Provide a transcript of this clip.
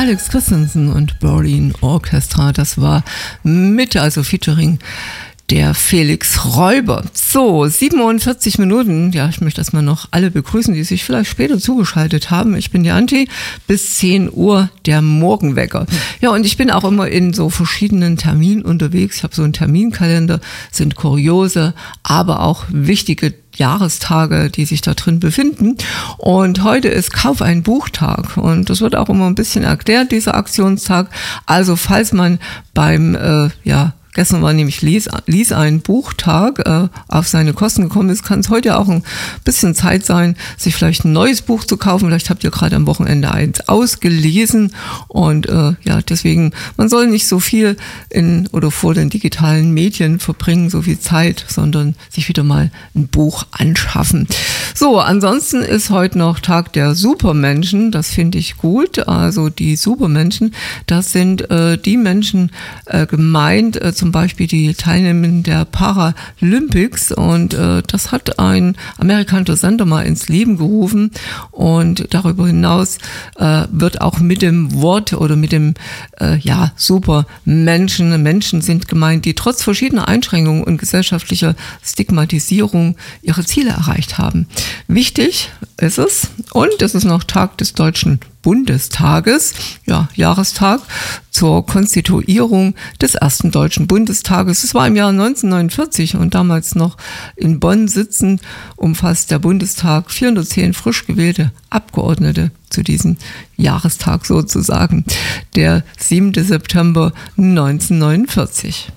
Alex Christensen und Berlin Orchestra, das war mit, also featuring der Felix Räuber. So, 47 Minuten. Ja, ich möchte erstmal noch alle begrüßen, die sich vielleicht später zugeschaltet haben. Ich bin die Anti, bis 10 Uhr der Morgenwecker. Ja, und ich bin auch immer in so verschiedenen Terminen unterwegs. Ich habe so einen Terminkalender, sind kuriose, aber auch wichtige Jahrestage, die sich da drin befinden. Und heute ist Kauf ein Buchtag. Und das wird auch immer ein bisschen erklärt, dieser Aktionstag. Also falls man beim, gestern war nämlich Lies ein Buchtag, auf seine Kosten gekommen ist, kann es heute auch ein bisschen Zeit sein, sich vielleicht ein neues Buch zu kaufen. Vielleicht habt ihr gerade am Wochenende eins ausgelesen und deswegen, man soll nicht so viel in oder vor den digitalen Medien verbringen, so viel Zeit, sondern sich wieder mal ein Buch anschaffen. So, ansonsten ist heute noch Tag der Supermenschen, das finde ich gut. Also die Supermenschen, das sind die Menschen gemeint, zum Beispiel die Teilnehmer der Paralympics, und das hat ein amerikanischer Sender mal ins Leben gerufen, und darüber hinaus wird auch mit dem Wort oder mit dem Supermenschen, Menschen sind gemeint, die trotz verschiedener Einschränkungen und gesellschaftlicher Stigmatisierung ihre Ziele erreicht haben. Wichtig ist es, und es ist noch Tag des Deutschen Bundestages, Jahrestag zur Konstituierung des ersten Deutschen Bundestages. Es war im Jahr 1949 und damals noch in Bonn sitzend, umfasst der Bundestag 410 frisch gewählte Abgeordnete zu diesem Jahrestag sozusagen, der 7. September 1949.